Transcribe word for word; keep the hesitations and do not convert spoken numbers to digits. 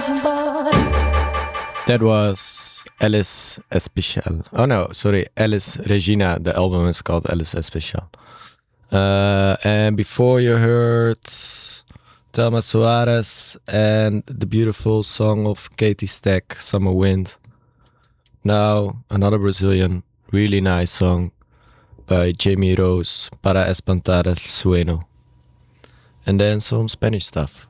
That was Alice Especial. Oh no, sorry, Alice Regina. The album is called Alice Especial. Uh, and before you heard Thelma Soares and the beautiful song of Katie Stack, Summer Wind. Now another Brazilian, really nice song by Jamie Rose, Para Espantar el Sueño. And then some Spanish stuff.